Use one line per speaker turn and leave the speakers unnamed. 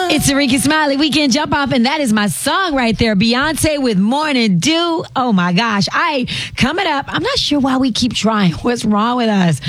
It's a Ricky Smiley Weekend Jump Off, and that is my song right there. Beyonce with Morning Dew. Oh my gosh. Coming up, I'm not sure why we keep trying. What's wrong with us?